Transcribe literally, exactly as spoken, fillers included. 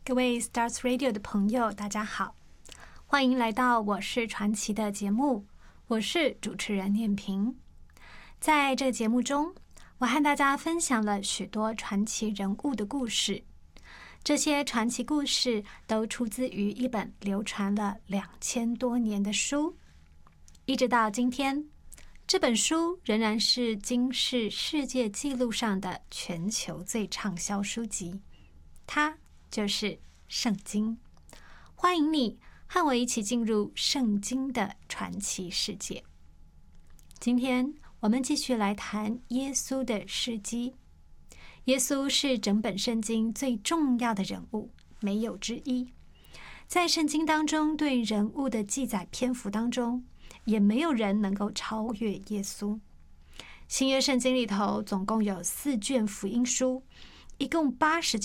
各位 Stars Radio 的朋友，大家好，欢迎来到我是传奇的节目，我是主持人念萍。在这个节目中，我和大家分享了许多传奇人物的故事，这些传奇故事都出自于一本流传了两千多年的书，一直到今天，这本书仍然是金氏世界纪录上的全球最畅销书籍，它就是圣经。欢迎你和我一起进入圣经的传奇世界。今天我们继续来谈耶稣的事迹。耶稣是整本圣经最重要的人物，没有之一。在圣经当中对人物的记载篇幅当中，也没有人能够超越耶稣。新约圣经里头总共有四卷福音书，一共八十